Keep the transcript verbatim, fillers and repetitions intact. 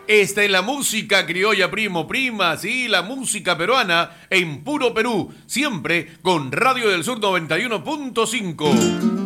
Esta es la música criolla, primo, prima, sí, la música peruana en puro Perú, siempre con Radio del Sur noventa y uno punto cinco.